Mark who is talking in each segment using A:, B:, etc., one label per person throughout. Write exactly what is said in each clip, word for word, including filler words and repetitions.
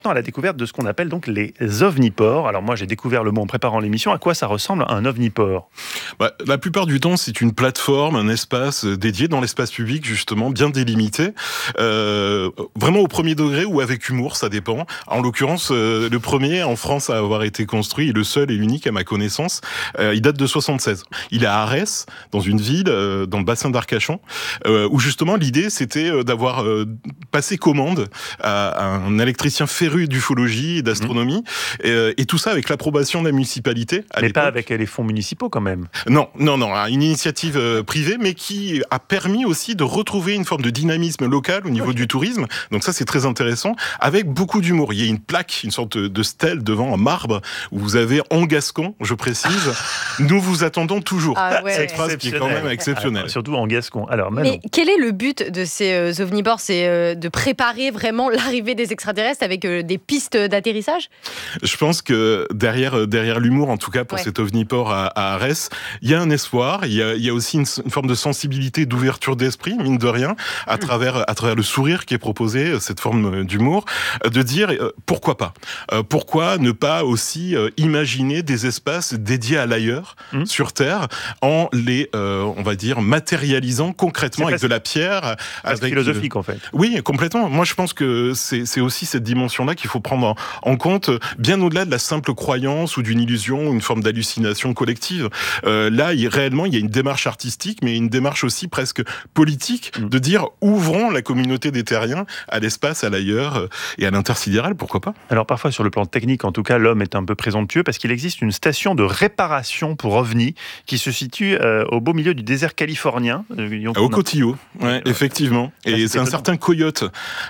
A: à la découverte de ce qu'on appelle donc les ovnipores. Alors moi j'ai découvert le mot en préparant l'émission. À quoi ça ressemble un ovnipore ?
B: Bah, la plupart du temps c'est une plateforme, un espace dédié dans l'espace public justement, bien délimité, euh, vraiment au premier degré ou avec humour, ça dépend. En l'occurrence euh, le premier en France à avoir été construit, et le seul et l'unique à ma connaissance, euh, il date de soixante-seize. Il est à Arès, dans une ville, euh, dans le bassin d'Arcachon, euh, où justement l'idée c'était d'avoir euh, passé commande à, à un électricien féru d'ufologie et d'astronomie, mmh. et, et tout ça avec l'approbation de la municipalité.
A: Mais l'époque. Pas avec les fonds municipaux quand même.
B: Non, non, non, une initiative euh, privée, mais qui a permis aussi de retrouver une forme de dynamisme local au niveau okay. du tourisme. Donc ça, c'est très intéressant, avec beaucoup d'humour. Il y a une plaque, une sorte de stèle devant en marbre, où vous avez en gascon, je précise, nous vous attendons toujours.
C: Ah ouais.
B: Cette phrase qui est quand même exceptionnelle.
A: Ah, surtout en gascon. Alors,
C: Manon. Mais quel est le but de ces euh, ovnipores ? C'est euh, de préparer vraiment l'arrivée des extraterrestres avec euh, des pistes d'atterrissage ?
B: Je pense que derrière, derrière l'humour, en tout cas pour ouais. cet ovnipore à, à Arès, il y a un espoir, il y a, il y a aussi une, une forme de sensibilité, d'ouverture d'esprit, mine de rien, à travers, à travers le sourire qui est proposé, cette forme d'humour, de dire euh, pourquoi pas ? euh, Pourquoi ne pas aussi euh, imaginer des espaces dédiés à l'ailleurs, mmh. sur Terre, en les, euh, on va dire, matérialisant concrètement avec de la pierre.
A: C'est philosophique, en fait.
B: Oui, complètement. Moi, je pense que c'est, c'est aussi cette dimension-là qu'il faut prendre en, en compte, bien au-delà de la simple croyance ou d'une illusion, une forme d'hallucination collective. Euh, là, il, réellement, il y a une démarche artistique, mais une démarche aussi presque politique, mmh. de dire ouvrons la communauté des terriens à l'espace, à l'ailleurs et à l'intersidéral, pourquoi pas ?
A: Alors parfois, sur le plan technique, en tout cas, l'homme est un peu présomptueux parce qu'il existe une station de réparation pour ovnis qui se situe euh, au beau milieu du désert californien.
B: Euh, au Cotillo, ouais, effectivement. Et c'est, c'est un certain Coyote,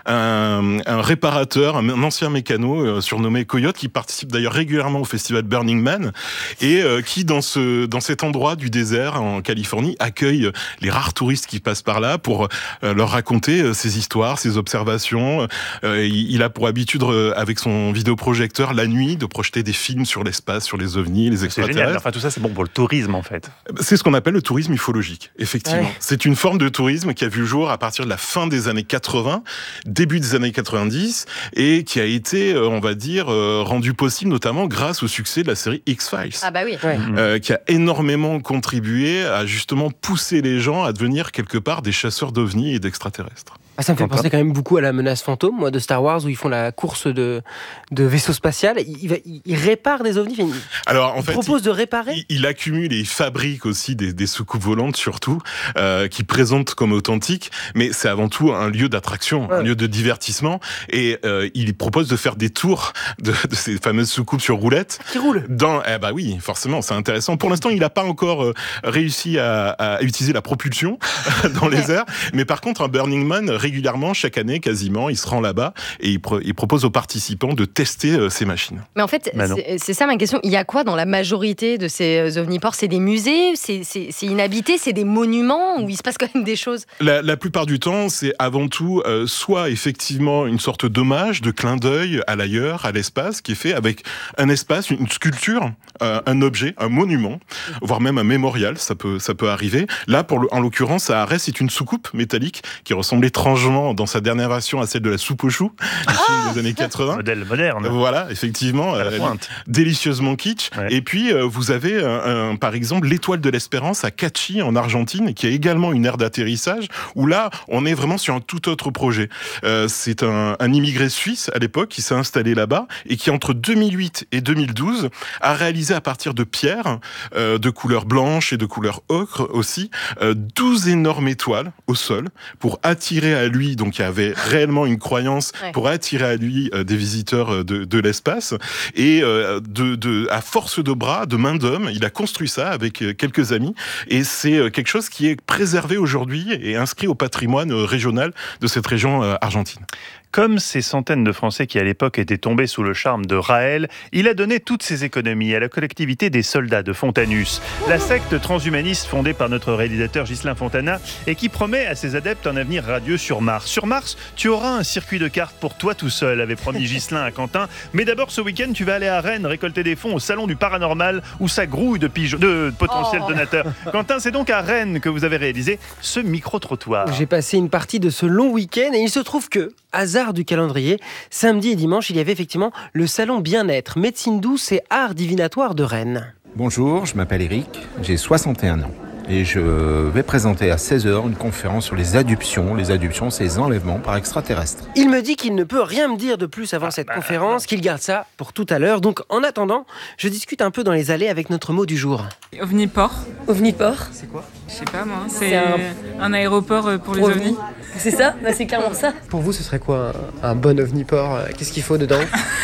B: un, un réparateur, un ancien mécano euh, surnommé Coyote, qui participe d'ailleurs régulièrement au festival Burning Man et euh, qui, dans, ce, dans cet endroit du désert en Californie, accueille les rares touristes qui passent par là pour euh, leur raconter euh, ses histoires, ses observations. Euh, il, il a pour habitude, euh, avec son vidéoprojecteur, la nuit, de projeter des films sur l'espace, sur les ovnis, les extraterrestres.
A: C'est génial. Enfin, tout ça, c'est bon pour le tourisme, en fait.
B: C'est ce qu'on appelle le tourisme ufologique, effectivement. Ouais. C'est une forme de tourisme qui a vu le jour à partir de la fin des années quatre-vingts, début des années quatre-vingt-dix, et qui a été, on va dire, rendu possible notamment grâce au succès de la série X-Files.
C: Ah bah oui. Ouais.
B: Euh, qui a énormément contribué à justement pousser les gens à devenir quelque part des chasseurs d'ovnis et d'extraterrestres.
D: Ah, ça me fait penser quand même beaucoup à la menace fantôme, moi, de Star Wars, où ils font la course de, de vaisseau spatial. Il, il, il répare des ovnis. Il,
B: Alors, en
D: il
B: fait,
D: propose
B: il,
D: de réparer.
B: Il, il accumule et il fabrique aussi des, des soucoupes volantes, surtout, euh, qui présentent comme authentiques. Mais c'est avant tout un lieu d'attraction, ouais. un lieu de divertissement. Et euh, il propose de faire des tours de, de ces fameuses soucoupes sur roulettes.
D: Qui roulent.
B: Dans, eh bah oui, forcément, c'est intéressant. Pour l'instant, il n'a pas encore euh, réussi à, à utiliser la propulsion dans les airs. Mais par contre, un Burning Man, régulièrement, chaque année, quasiment, il se rend là-bas et il, pro- il propose aux participants de tester euh, ces machines.
C: Mais en fait, c'est, c'est ça ma question. Il y a quoi dans la majorité de ces ovnipores ? C'est des musées ? c'est, c'est, c'est inhabité ? C'est des monuments où il se passe quand même des choses ?
B: La, la plupart du temps, c'est avant tout euh, soit effectivement une sorte d'hommage, de clin d'œil à l'ailleurs, à l'espace, qui est fait avec un espace, une sculpture, euh, un objet, un monument, voire même un mémorial, ça peut, ça peut arriver. Là, pour le, en l'occurrence, à Arès, c'est une soucoupe métallique qui ressemble étrangement dans sa dernière version à celle de la soupe aux choux du film des années quatre-vingts.
A: Modèle moderne.
B: Voilà, effectivement,
A: à la
B: euh, délicieusement kitsch. Ouais. Et puis, euh, vous avez, un, un, par exemple, l'étoile de l'Espérance à Cachi, en Argentine, qui a également une aire d'atterrissage, où là, on est vraiment sur un tout autre projet. Euh, c'est un, un immigré suisse, à l'époque, qui s'est installé là-bas, et qui, entre deux mille huit et deux mille douze, a réalisé à partir de pierres, euh, de couleur blanche et de couleur ocre aussi, euh, douze énormes étoiles au sol, pour attirer à lui, donc il y avait réellement une croyance, ouais. pour attirer à lui euh, des visiteurs de, de l'espace, et euh, de, de, à force de bras, de main d'homme, il a construit ça avec euh, quelques amis, et c'est euh, quelque chose qui est préservé aujourd'hui et inscrit au patrimoine euh, régional de cette région euh, argentine.
A: Comme ces centaines de Français qui, à l'époque, étaient tombés sous le charme de Raël, il a donné toutes ses économies à la collectivité des soldats de Fontanus, la secte transhumaniste fondée par notre réalisateur Ghislain Fontana et qui promet à ses adeptes un avenir radieux sur Mars. Sur Mars, tu auras un circuit de cartes pour toi tout seul, avait promis Ghislain à Quentin. Mais d'abord, ce week-end, tu vas aller à Rennes récolter des fonds au Salon du Paranormal où ça grouille de, pigeons, de potentiels oh. donateurs. Quentin, c'est donc à Rennes que vous avez réalisé ce micro-trottoir.
D: J'ai passé une partie de ce long week-end et il se trouve que, hasard hasard du calendrier. Samedi et dimanche, il y avait effectivement le salon Bien-être, médecine douce et art divinatoire de Rennes.
E: Bonjour, je m'appelle Eric, j'ai soixante et un ans. Et je vais présenter à seize heures une conférence sur les adoptions. Les adoptions, c'est les enlèvements par extraterrestres.
D: Il me dit qu'il ne peut rien me dire de plus avant cette conférence, qu'il garde ça pour tout à l'heure. Donc en attendant, je discute un peu dans les allées avec notre mot du jour.
F: Ovniport.
C: Ovniport.
D: C'est quoi ?
F: Je sais pas moi, c'est,
C: C'est un...
F: un aéroport pour les
C: Pour
F: ovnis.
C: C'est ça ? Bah, c'est clairement ça.
D: Pour vous, ce serait quoi un, un bon ovniport ? Qu'est-ce qu'il faut dedans ?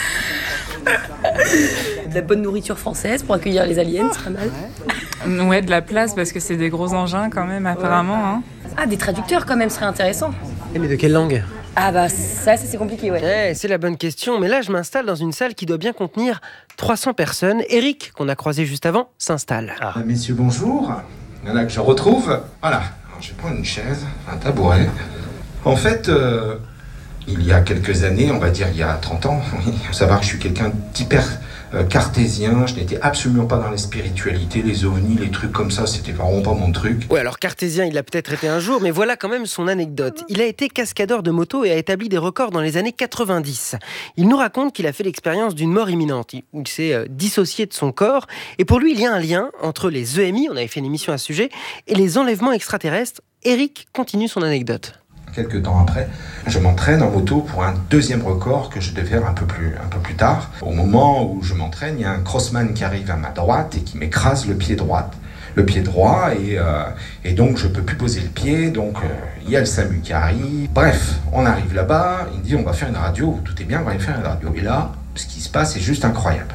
C: De la bonne nourriture française pour accueillir les aliens, c'est pas mal.
F: Ouais, de la place parce que c'est des gros engins quand même apparemment. Hein.
C: Ah, des traducteurs quand même, serait intéressant.
D: Eh, mais de quelle langue ?
C: Ah bah ça, ça c'est compliqué, ouais.
D: Eh, c'est la bonne question, mais là je m'installe dans une salle qui doit bien contenir trois cents personnes. Eric, qu'on a croisé juste avant, s'installe.
G: Ah. Messieurs, bonjour. Voilà que je retrouve. Voilà, alors, je vais prendre une chaise, un tabouret. En fait, euh, il y a quelques années, on va dire il y a trente ans, il faut savoir que je suis quelqu'un d'hyper euh, cartésien, je n'étais absolument pas dans les spiritualités, les ovnis, les trucs comme ça, c'était vraiment pas mon truc.
D: Ouais, alors cartésien, il l'a peut-être été un jour, mais voilà quand même son anecdote. Il a été cascadeur de moto et a établi des records dans les années quatre-vingt-dix. Il nous raconte qu'il a fait l'expérience d'une mort imminente, où il s'est euh, dissocié de son corps, et pour lui, il y a un lien entre les E M I, on avait fait une émission à ce sujet, et les enlèvements extraterrestres. Eric continue son anecdote.
G: Quelques temps après, je m'entraîne en moto pour un deuxième record que je devais faire un peu plus, un peu plus tard. Au moment où je m'entraîne, il y a un crossman qui arrive à ma droite et qui m'écrase le pied droit. Le pied droit et, euh, et donc je peux plus poser le pied, donc euh, il y a le SAMU qui arrive. Bref, on arrive là-bas, il me dit on va faire une radio, tout est bien, on va aller faire une radio. Et là, ce qui se passe est juste incroyable.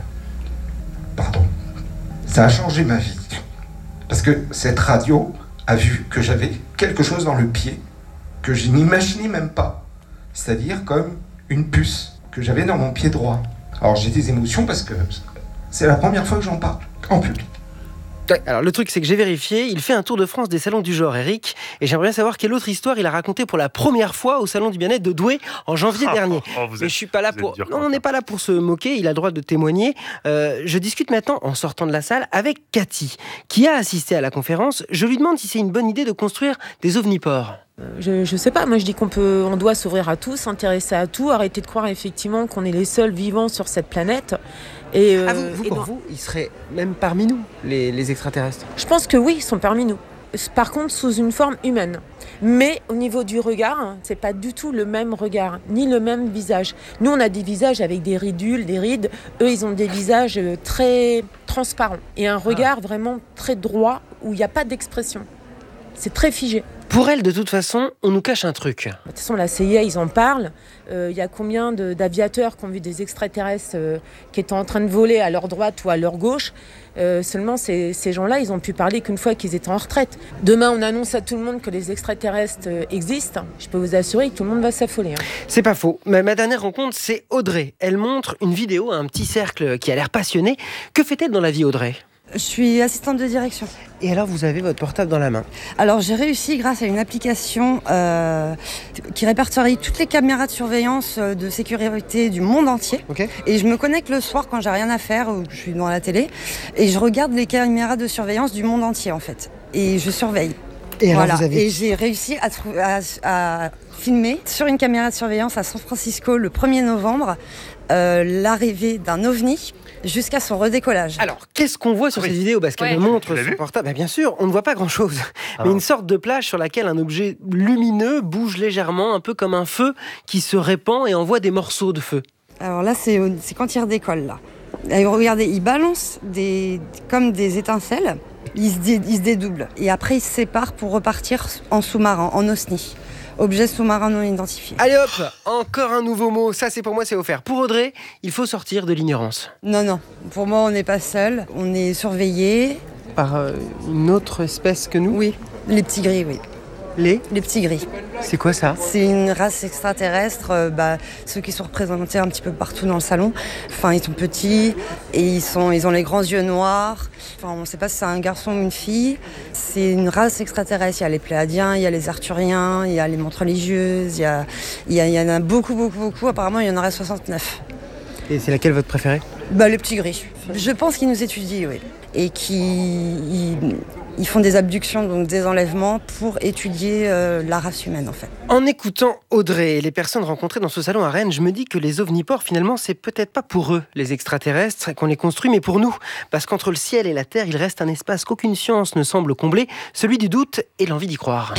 G: Pardon. Ça a changé ma vie. Parce que cette radio a vu que j'avais quelque chose dans le pied que je n'imaginais même pas, c'est-à-dire comme une puce que j'avais dans mon pied droit. Alors j'ai des émotions parce que c'est la première fois que j'en parle en public.
D: Alors le truc c'est que j'ai vérifié, il fait un tour de France des salons du genre, Eric, et j'aimerais bien savoir quelle autre histoire il a raconté pour la première fois au salon du bien-être de Douai en janvier
A: Oh,
D: dernier.
A: oh, vous
D: Mais
A: êtes-
D: je suis pas là
A: vous êtes
D: pour.
A: dur
D: Non,
A: comme
D: on n'est
A: ça.
D: pas là pour se moquer. Il a le droit de témoigner. Euh, je discute maintenant en sortant de la salle avec Cathy, qui a assisté à la conférence. Je lui demande si c'est une bonne idée de construire des ovniports.
H: Je, je sais pas, moi je dis qu'on peut, on doit s'ouvrir à tout, s'intéresser à tout, arrêter de croire effectivement qu'on est les seuls vivants sur cette planète. Et, euh,
D: Ah, vous, vous,
H: et
D: pour
H: dans-
D: vous, ils seraient même parmi nous, les, les extraterrestres.
H: Je pense que oui, ils sont parmi nous. Par contre, sous une forme humaine. Mais au niveau du regard, c'est pas du tout le même regard, ni le même visage. Nous, on a des visages avec des ridules, des rides. Eux, ils ont des visages très transparents. Et un regard vraiment très droit, où il n'y a pas d'expression. C'est très figé.
D: Pour elle, de toute façon, on nous cache un truc.
H: De toute façon, la C I A, ils en parlent. Il euh, y a combien de, d'aviateurs qui ont vu des extraterrestres euh, qui étaient en train de voler à leur droite ou à leur gauche. Euh, seulement, ces, ces gens-là, ils ont pu parler qu'une fois qu'ils étaient en retraite. Demain, on annonce à tout le monde que les extraterrestres euh, existent. Je peux vous assurer que tout le monde va s'affoler. Hein.
D: C'est pas faux. Mais ma dernière rencontre, c'est Audrey. Elle montre une vidéo à un petit cercle qui a l'air passionné. Que fait-elle dans la vie, Audrey ?
I: Je suis assistante de direction.
D: Et alors, vous avez votre portable dans la main.
I: Alors, j'ai réussi grâce à une application euh, qui répertorie toutes les caméras de surveillance euh, de sécurité du monde entier.
D: Ok.
I: Et je me connecte le soir quand j'ai rien à faire ou que je suis devant la télé. Et je regarde les caméras de surveillance du monde entier, en fait. Et je surveille.
D: Et alors,
I: Voilà.
D: vous avez...
I: Et j'ai réussi à, trou- à, à filmer sur une caméra de surveillance à San Francisco le premier novembre euh, l'arrivée d'un ovni jusqu'à son redécollage.
D: Alors, qu'est-ce qu'on voit sur
A: Oui.
D: cette vidéo ? Parce qu'elle
C: Ouais.
D: me montre
A: Tu l'as
D: son
A: vu
D: portable. Bah, bien sûr, on ne voit pas grand-chose.
A: Ah
D: Mais
A: non.
D: une sorte de plage sur laquelle un objet lumineux bouge légèrement, un peu comme un feu qui se répand et envoie des morceaux de feu.
I: Alors là, c'est, c'est quand il redécolle, là. Et regardez, il balance des, comme des étincelles, il se, dé, il se dédouble. Et après, il se sépare pour repartir en sous-marin, en OSNI. Objet sous-marin non identifié.
D: Allez hop, encore un nouveau mot. Ça, c'est pour moi, c'est offert. Pour Audrey, il faut sortir de l'ignorance.
I: Non, non. Pour moi, on n'est pas seul. On est surveillé.
D: Par euh, une autre espèce que nous ?
I: Oui. Les petits gris, oui.
D: Les
I: Les petits gris.
D: C'est quoi ça ?
I: C'est une race extraterrestre, euh, bah, ceux qui sont représentés un petit peu partout dans le salon. Enfin, ils sont petits et ils, sont, ils ont les grands yeux noirs. Enfin, on ne sait pas si c'est un garçon ou une fille. C'est une race extraterrestre. Il y a les Pléiadiens, il y a les Arthuriens, il y a les montres religieuses, il y, a, il, y a, il y en a beaucoup, beaucoup, beaucoup. Apparemment, il y en aurait soixante-neuf.
D: Et c'est laquelle votre préférée ?
I: Bah, le petit gris. Je pense qu'ils nous étudient, oui. Et qu'ils ils font des abductions, donc des enlèvements, pour étudier euh, la race humaine, en fait.
D: En écoutant Audrey et les personnes rencontrées dans ce salon à Rennes, je me dis que les ovnipores, finalement, c'est peut-être pas pour eux, les extraterrestres, qu'on les construit, mais pour nous. Parce qu'entre le ciel et la terre, il reste un espace qu'aucune science ne semble combler, celui du doute et l'envie d'y croire.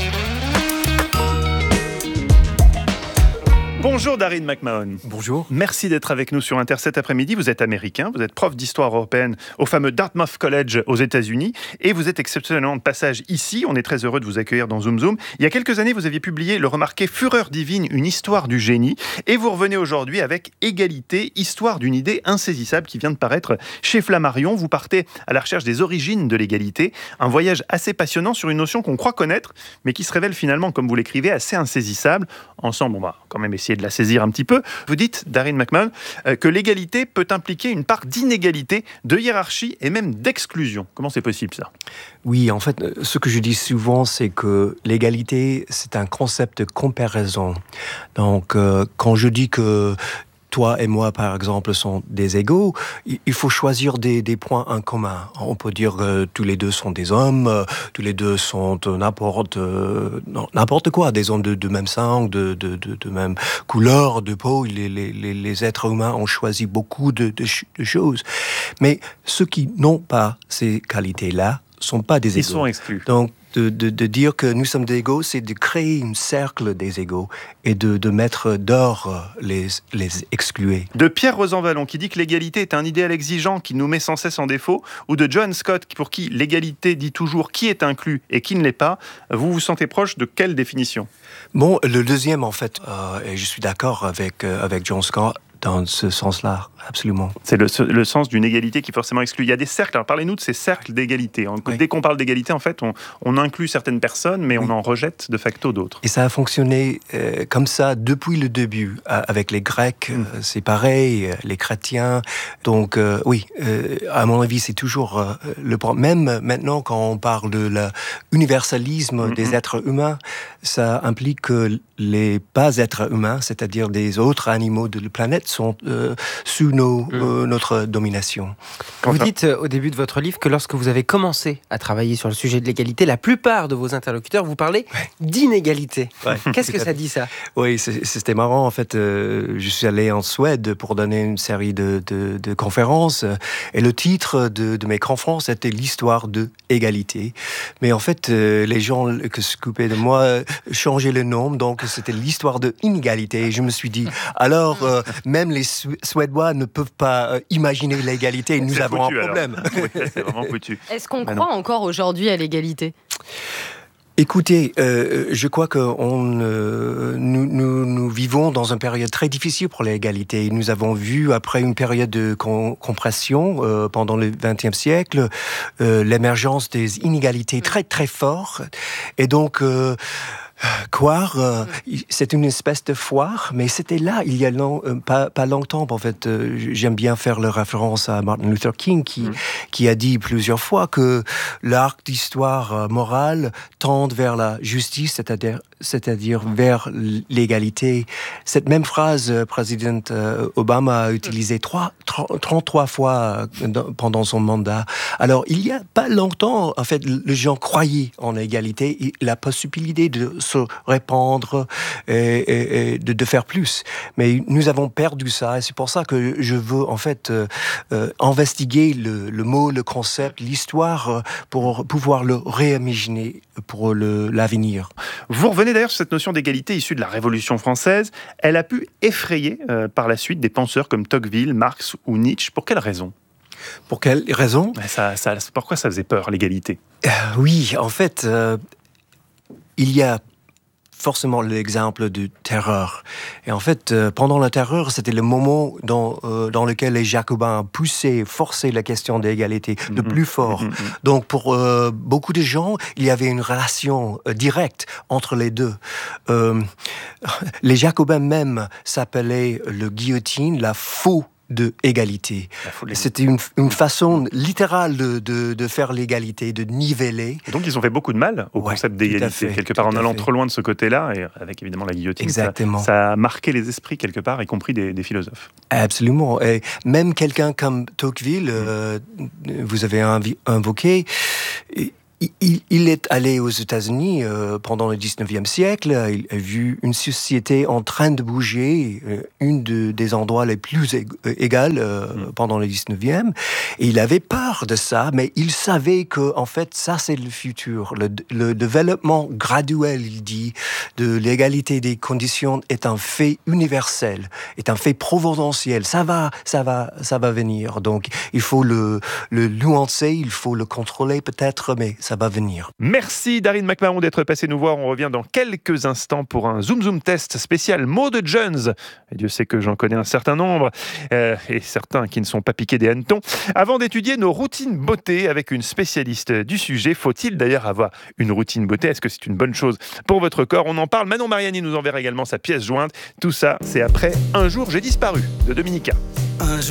A: Bonjour Darin McMahon.
J: Bonjour.
A: Merci d'être avec nous sur Inter cet après-midi. Vous êtes américain, vous êtes prof d'histoire européenne au fameux Dartmouth College aux États-Unis et vous êtes exceptionnellement de passage ici. On est très heureux de vous accueillir dans Zoom Zoom. Il y a quelques années, vous aviez publié le remarqué Fureur divine, une histoire du génie et vous revenez aujourd'hui avec Égalité, histoire d'une idée insaisissable qui vient de paraître chez Flammarion. Vous partez à la recherche des origines de l'égalité, un voyage assez passionnant sur une notion qu'on croit connaître mais qui se révèle finalement, comme vous l'écrivez, assez insaisissable. Ensemble, on va quand même essayer de la saisir un petit peu. Vous dites, Darin McMahon, euh, que l'égalité peut impliquer une part d'inégalité, de hiérarchie et même d'exclusion. Comment c'est possible, ça ?
J: Oui, en fait, ce que je dis souvent, c'est que l'égalité, c'est un concept de comparaison. Donc, euh, quand je dis que toi et moi, par exemple, sont des égaux, il faut choisir des, des points en commun. On peut dire que tous les deux sont des hommes, euh, tous les deux sont n'importe, euh, n'importe quoi, des hommes de, de même sang, de, de, de, de même couleur de peau. Les, les, les êtres humains ont choisi beaucoup de, de, de choses. Mais ceux qui n'ont pas ces qualités-là sont pas des égaux.
A: Ils sont exclus.
J: Donc, De, de, de dire que nous sommes des égaux, c'est de créer un cercle des égaux et de, de mettre dehors les, les exclués.
A: De Pierre Rosanvallon qui dit que l'égalité est un idéal exigeant qui nous met sans cesse en défaut, ou de John Scott pour qui l'égalité dit toujours qui est inclus et qui ne l'est pas. Vous vous sentez proche de quelle définition ?
J: Bon, le deuxième en fait, euh, et je suis d'accord avec, euh, avec John Scott, dans ce sens-là, absolument.
A: C'est le, le sens d'une égalité qui forcément exclut. Il y a des cercles, alors parlez-nous de ces cercles d'égalité. Oui. Dès qu'on parle d'égalité, en fait, on, on inclut certaines personnes, mais oui. on en rejette de facto d'autres.
J: Et ça a fonctionné euh, comme ça depuis le début. Avec les Grecs, mmh. euh, c'est pareil, les chrétiens. Donc euh, oui, euh, à mon avis, c'est toujours euh, le point. Même maintenant, quand on parle de l'universalisme mmh. des êtres humains, ça implique que les pas êtres humains, c'est-à-dire des autres animaux de la planète, sont euh, sous nos, mmh. euh, notre domination.
D: Vous dites euh, au début de votre livre que lorsque vous avez commencé à travailler sur le sujet de l'égalité, la plupart de vos interlocuteurs vous parlaient ouais. d'inégalité. Ouais. Qu'est-ce que ça dit, ça ?
J: Oui, c'était marrant. En fait, euh, je suis allé en Suède pour donner une série de, de, de conférences et le titre de, de mes conférences était l'histoire de l'égalité. Mais en fait, euh, les gens qui s'occupaient de moi changeaient le nom, donc c'était l'histoire de l'inégalité. Et je me suis dit, alors, euh, même les Suédois ne peuvent pas euh, imaginer l'égalité, nous avons foutu, un problème.
A: Oui, c'est vraiment foutu.
C: Est-ce qu'on bah croit non. encore aujourd'hui à l'égalité ?
J: Écoutez, euh, je crois que on, euh, nous, nous, nous vivons dans une période très difficile pour l'égalité. Nous avons vu, après une période de com- compression euh, pendant le vingtième siècle, euh, l'émergence des inégalités très très fortes. Et donc... Euh, Croire, euh, c'est une espèce de foire, mais c'était là, il y a long, euh, pas, pas longtemps. En fait, euh, j'aime bien faire la référence à Martin Luther King, qui, mm. qui a dit plusieurs fois que l'arc d'histoire euh, morale tend vers la justice, c'est-à-dire, c'est-à-dire vers l'égalité. Cette même phrase, euh, président euh, Obama a utilisée trente-trois fois euh, pendant son mandat. Alors, il y a pas longtemps, en fait, les gens croyaient en l'égalité et la possibilité de se répandre et, et, et de, de faire plus. Mais nous avons perdu ça et c'est pour ça que je veux en fait euh, euh, investiguer le, le mot, le concept, l'histoire euh, pour pouvoir le réimaginer pour le, l'avenir.
A: Vous revenez d'ailleurs sur cette notion d'égalité issue de la Révolution française. Elle a pu effrayer euh, par la suite des penseurs comme Tocqueville, Marx ou Nietzsche. Pour quelle raison ?
J: Pour quelle raison ?
A: ça, ça, Pourquoi ça faisait peur, l'égalité ?
J: euh, Oui, en fait, euh, il y a forcément l'exemple de terreur. Et en fait, euh, pendant la terreur, c'était le moment dans, euh, dans lequel les Jacobins poussaient, forçaient la question d'égalité de mm-hmm. plus fort. Mm-hmm. Donc, pour euh, beaucoup de gens, il y avait une relation euh, directe entre les deux. Euh, les Jacobins même s'appelaient le guillotine, la faux de égalité. C'était une, une façon littérale de, de, de faire l'égalité, de niveler.
A: Et donc ils ont fait beaucoup de mal au
J: Ouais,
A: concept
J: tout à
A: d'égalité,
J: fait,
A: quelque part en
J: tout à
A: allant
J: fait.
A: trop loin de ce côté-là, et avec évidemment la guillotine, ça,
J: Exactement.
A: ça a marqué les esprits quelque part, y compris des, des philosophes.
J: Absolument. Et même quelqu'un comme Tocqueville, euh, vous avez invi- invoqué, il, il est allé aux États-Unis euh, pendant le dix-neuvième siècle. Il a vu une société en train de bouger, euh, une de, des endroits les plus ég- égales euh, mm. pendant le dix-neuvième. Et il avait peur de ça, mais il savait que, en fait, ça, c'est le futur. Le, le développement graduel, il dit, de l'égalité des conditions est un fait universel, est un fait providentiel. Ça va, ça va, ça va venir. Donc, il faut le, le nuancer, il faut le contrôler peut-être, mais ça va venir.
A: Merci Darine McMahon d'être passée nous voir. On revient dans quelques instants pour un Zoom Zoom test spécial mots de Jones. Et Dieu sait que j'en connais un certain nombre, euh, et certains qui ne sont pas piqués des hannetons. Avant d'étudier nos routines beauté avec une spécialiste du sujet, faut-il d'ailleurs avoir une routine beauté ? Est-ce que c'est une bonne chose pour votre corps ? On en parle. Manon Mariani nous enverra également sa pièce jointe. Tout ça, c'est après Un jour j'ai disparu de Dominica.
K: Un jour